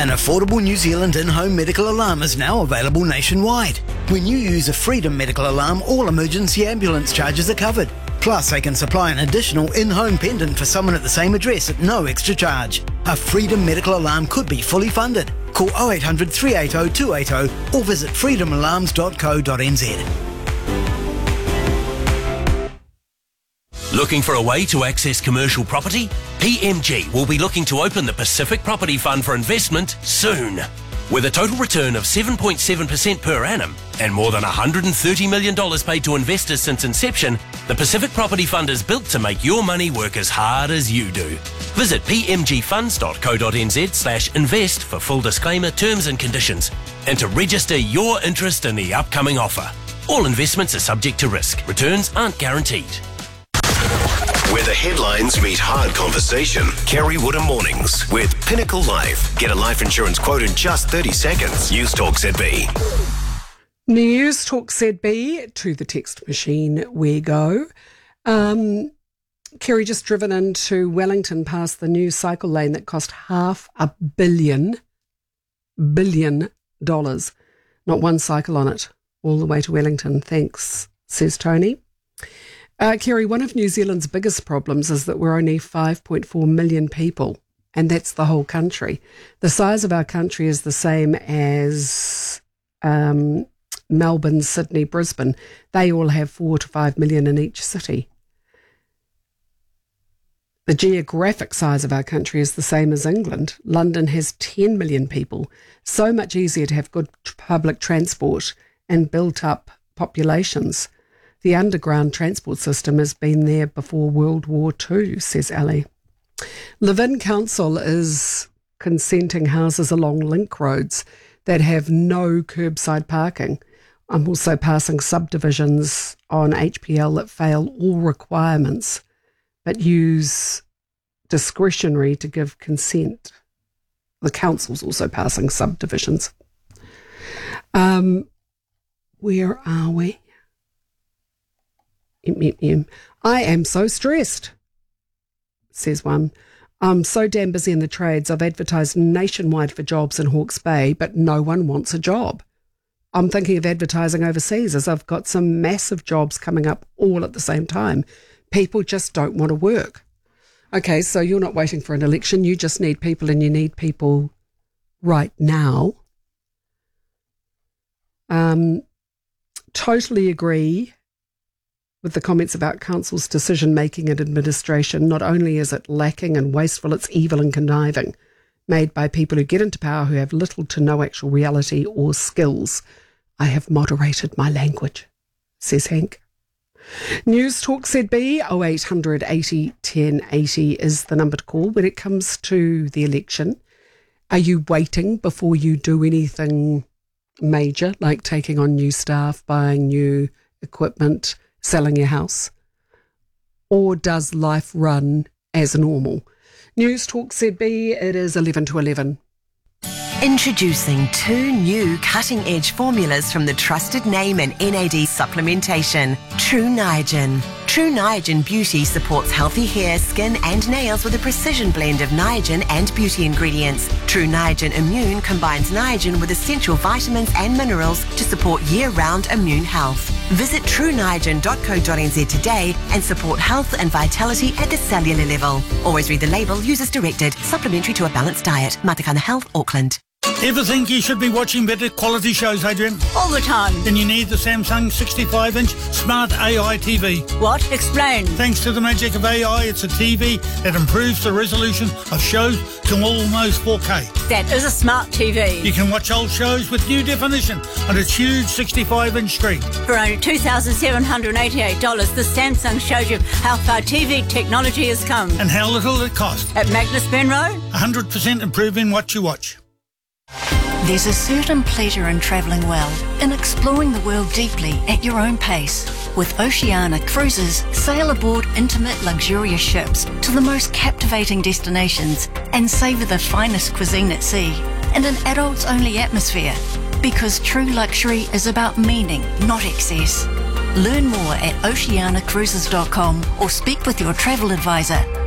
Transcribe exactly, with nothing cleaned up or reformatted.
An affordable New Zealand in-home medical alarm is now available nationwide. When you use a Freedom medical alarm, all emergency ambulance charges are covered. Plus, they can supply an additional in-home pendant for someone at the same address at no extra charge. A Freedom medical alarm could be fully funded. Call oh eight hundred, three eight oh, two eight oh or visit freedom alarms dot co dot n z. Looking for a way to access commercial property? P M G will be looking to open the Pacific Property Fund for investment soon. With a total return of seven point seven percent per annum and more than one hundred thirty million dollars paid to investors since inception, the Pacific Property Fund is built to make your money work as hard as you do. Visit p m g funds dot co dot n z slash invest for full disclaimer, terms and conditions, and to register your interest in the upcoming offer. All investments are subject to risk. Returns aren't guaranteed. Where the headlines meet hard conversation. Kerry Woodham Mornings with Pinnacle Life. Get a life insurance quote in just thirty seconds. News Talk Z B. News Talk Z B, to the text machine we go. Um, Kerry, just driven into Wellington past the new cycle lane that cost half a billion, billion dollars. Not one cycle on it, all the way to Wellington. Thanks, says Tony. Uh, Kerry, one of New Zealand's biggest problems is that we're only five point four million people, and that's the whole country. The size of our country is the same as um, Melbourne, Sydney, Brisbane. They all have four to five million in each city. The geographic size of our country is the same as England. London has ten million people. So much easier to have good public transport and built up populations. The underground transport system has been there before World War Two, says Ali. Levin Council is consenting houses along link roads that have no curbside parking. I'm also passing subdivisions on H P L that fail all requirements but use discretionary to give consent. The council's also passing subdivisions. Um, where are we? I am so stressed, says one. I'm so damn busy in the trades. I've advertised nationwide for jobs in Hawke's Bay, but no one wants a job. I'm thinking of advertising overseas as I've got some massive jobs coming up all at the same time. People just don't want to work. Okay, so you're not waiting for an election. You just need people, and you need people right now. Um, totally agree with the comments about council's decision-making and administration. Not only is it lacking and wasteful, it's evil and conniving, made by people who get into power who have little to no actual reality or skills. I have moderated my language, says Hank. News Talk Z B, oh eight hundred eighty ten eighty is the number to call when it comes to the election. Are you waiting before you do anything major, like taking on new staff, buying new equipment, selling your house? Or does life run as normal? News Talk Z B, it is eleven to eleven. Introducing two new cutting-edge formulas from the trusted name in N A D supplementation, True Niagen. True Niagen Beauty supports healthy hair, skin and nails with a precision blend of Niagen and beauty ingredients. True Niagen Immune combines Niagen with essential vitamins and minerals to support year-round immune health. Visit true niagen dot co dot n z today and support health and vitality at the cellular level. Always read the label, use as directed. Supplementary to a balanced diet. Matakana Health, Auckland. Ever think you should be watching better quality shows, Adrian? All the time. Then you need the Samsung sixty-five inch Smart A I T V. What? Explain. Thanks to the magic of A I, it's a T V that improves the resolution of shows to almost four K. That is a smart T V. You can watch old shows with new definition on its huge sixty-five inch screen. For only two thousand seven hundred eighty-eight dollars, the Samsung shows you how far T V technology has come. And how little it costs. At Magnus Benroe? one hundred percent improving what you watch. There's a certain pleasure in travelling well, in exploring the world deeply at your own pace. With Oceania Cruises, sail aboard intimate, luxurious ships to the most captivating destinations and savour the finest cuisine at sea in an adults-only atmosphere. Because true luxury is about meaning, not excess. Learn more at oceania cruises dot com or speak with your travel advisor.